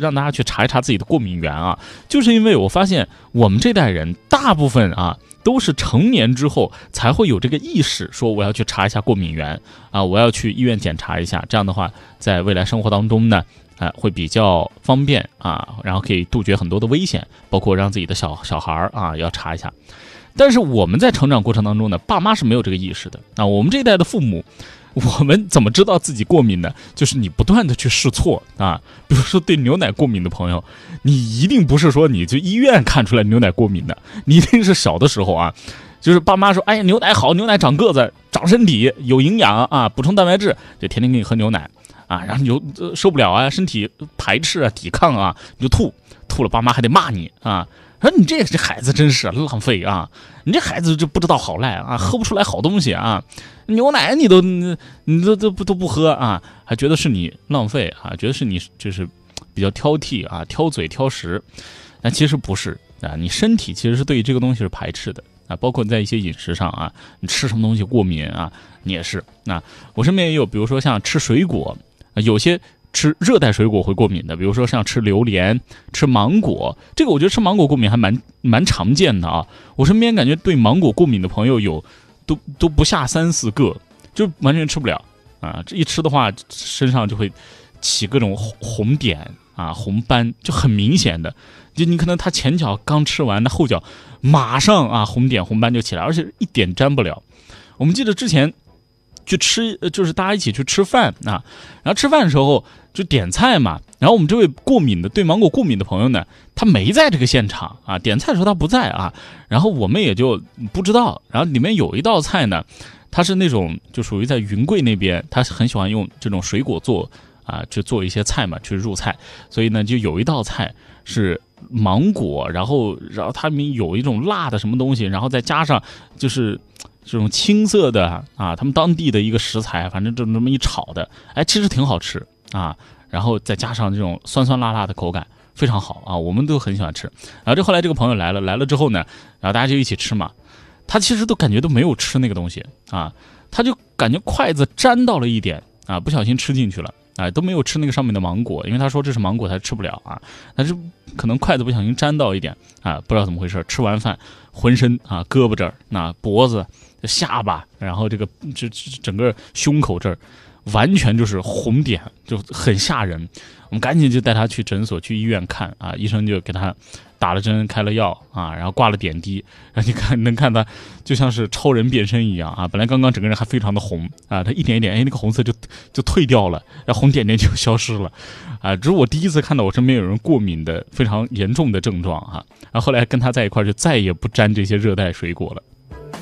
让大家去查一查自己的过敏源啊，就是因为我发现我们这代人大部分啊都是成年之后才会有这个意识，说我要去查一下过敏源啊，我要去医院检查一下，这样的话在未来生活当中呢会比较方便啊，然后可以杜绝很多的危险，包括让自己的小孩啊要查一下。但是我们在成长过程当中呢，爸妈是没有这个意识的啊。我们这一代的父母，我们怎么知道自己过敏呢？就是你不断的去试错啊。比如说对牛奶过敏的朋友，你一定不是说你就医院看出来牛奶过敏的，你一定是小的时候啊，就是爸妈说，哎呀牛奶好，牛奶长个子、长身体、有营养啊，补充蛋白质，就天天给你喝牛奶啊，然后你就受不了啊，身体排斥啊、抵抗啊，你就吐了，爸妈还得骂你啊。说你这孩子真是浪费啊！你这孩子就不知道好赖啊，喝不出来好东西啊，牛奶你都不喝啊，还觉得是你浪费啊，觉得是你就是比较挑剔啊，挑嘴挑食。但其实不是啊，你身体其实是对于这个东西是排斥的啊，包括在一些饮食上啊，你吃什么东西过敏啊，你也是。那我身边也有，比如说像吃水果，有些吃热带水果会过敏的，比如说像吃榴莲、吃芒果，这个我觉得吃芒果过敏还蛮常见的啊。我身边感觉对芒果过敏的朋友有都不下3-4个，就完全吃不了啊。这一吃的话，身上就会起各种红点啊、红斑，就很明显的。就你可能他前脚刚吃完，那后脚马上啊红点红斑就起来，而且一点沾不了。我们记得之前去吃，就是大家一起去吃饭啊，然后吃饭的时候就点菜嘛，然后我们这位对芒果过敏的朋友呢，他没在这个现场啊，点菜的时候他不在啊，然后我们也就不知道。然后里面有一道菜呢，他是那种就属于在云贵那边，他很喜欢用这种水果做啊，去做一些菜嘛，去入菜，所以呢就有一道菜是芒果，然后他们有一种辣的什么东西，然后再加上就是这种青色的啊，他们当地的一个食材，反正就这么一炒的，哎，其实挺好吃啊。然后再加上这种酸酸辣辣的口感，非常好啊，我们都很喜欢吃。然后后来这个朋友来了之后呢，然后大家就一起吃嘛，他其实都感觉都没有吃那个东西啊，他就感觉筷子沾到了一点啊，不小心吃进去了啊，都没有吃那个上面的芒果，因为他说这是芒果，他吃不了啊，但是可能筷子不小心沾到一点啊，不知道怎么回事，吃完饭浑身啊胳膊这儿、那脖子、下巴，然后这整个胸口这儿完全就是红点，就很吓人。我们赶紧就带他去诊所、去医院看啊，医生就给他打了针、开了药啊，然后挂了点滴，然后你能看他就像是超人变身一样啊，本来刚刚整个人还非常的红啊，他一点一点，哎，那个红色就退掉了，然后红点点就消失了啊。这是我第一次看到我身边有人过敏的非常严重的症状啊。然后后来跟他在一块就再也不沾这些热带水果了。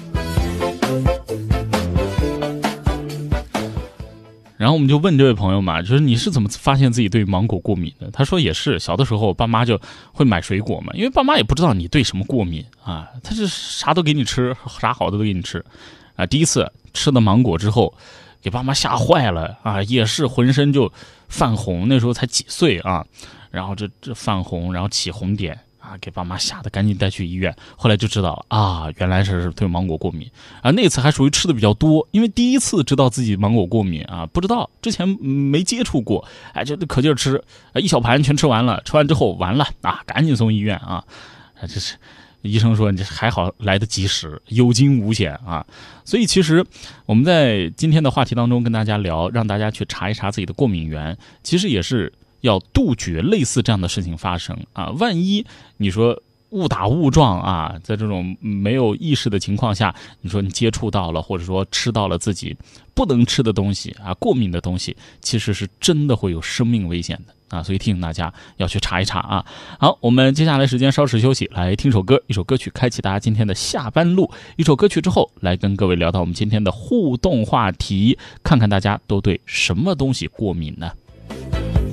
然后我们就问这位朋友嘛，就是你是怎么发现自己对芒果过敏的？他说也是小的时候爸妈就会买水果嘛，因为爸妈也不知道你对什么过敏啊，他是啥都给你吃，啥好的都给你吃啊。第一次吃了芒果之后，给爸妈吓坏了啊，也是浑身就泛红，那时候才几岁啊，然后这泛红，然后起红点。啊，给爸妈吓得赶紧带去医院，后来就知道了啊，原来是对芒果过敏啊。那次还属于吃的比较多，因为第一次知道自己芒果过敏啊，不知道之前没接触过，哎，就可劲儿吃，一小盘全吃完了，吃完之后完了啊，赶紧送医院啊，这是医生说你这还好来得及时，有惊无险啊。所以其实我们在今天的话题当中跟大家聊，让大家去查一查自己的过敏源，其实也是要杜绝类似这样的事情发生啊！万一你说误打误撞啊，在这种没有意识的情况下，你说你接触到了，或者说吃到了自己不能吃的东西啊，过敏的东西，其实是真的会有生命危险的啊！所以提醒大家要去查一查啊！好，我们接下来时间稍事休息，来听首歌，一首歌曲开启大家今天的下班路。一首歌曲之后，来跟各位聊到我们今天的互动话题，看看大家都对什么东西过敏呢？